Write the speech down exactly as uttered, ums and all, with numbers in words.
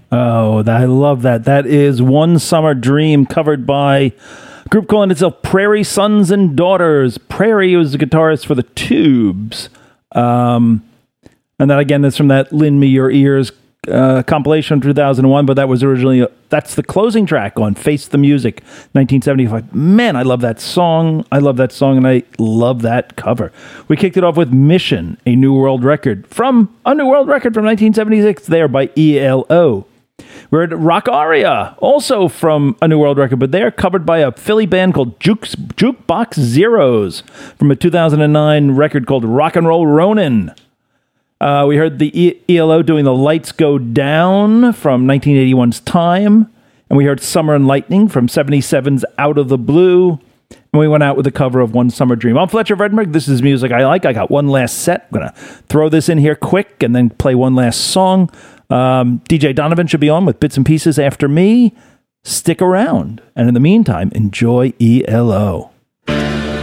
Oh, I love that. That is One Summer Dream, covered by a group calling itself Prairie Sons and Daughters. Prairie was the guitarist for the Tubes. Um, and that, again, is from that Lend Me Your Ears uh, compilation from two thousand one, but that was originally, uh, that's the closing track on Face the Music, nineteen seventy-five. Man, I love that song. I love that song, and I love that cover. We kicked it off with Mission, a New World record from, a New World record from nineteen seventy-six, there by E L O. We're at Rock Aria, also from a New World record, but they're covered by a Philly band called Jukes, Jukebox Zeros from a two thousand nine record called Rock and Roll Ronin. Uh, we heard the e- ELO doing The Lights Go Down from nineteen eighty-one's Time, and we heard Summer and Lightning from seventy-seven's Out of the Blue, and we went out with a cover of One Summer Dream. I'm Fletcher Vredenberg. This is music I like. I got one last set. I'm going to throw this in here quick and then play one last song. Um, D J Donovan should be on with bits and pieces after me. Stick around. And in the meantime, enjoy E L O.